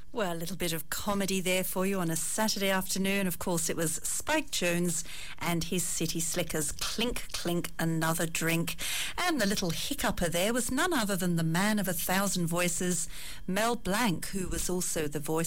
Well, a little bit of comedy there for you on a Saturday afternoon. Of course, it was Spike Jones and his City Slickers. Clink, clink, another drink. And the little hiccuper there was none other than the man of 1,000 voices, Mel Blanc, who was also the voice